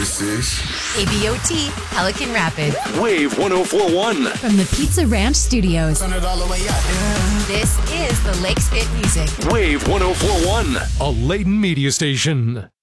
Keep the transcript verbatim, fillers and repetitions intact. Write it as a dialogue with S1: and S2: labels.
S1: This is
S2: A B O T, Pelican Rapid.
S3: Wave one oh four point one.
S2: From the Pizza Ranch Studios.
S1: turn it all the way up.
S2: This is the Lakes Fit Music.
S3: Wave one oh four point one.
S4: A Layton media station.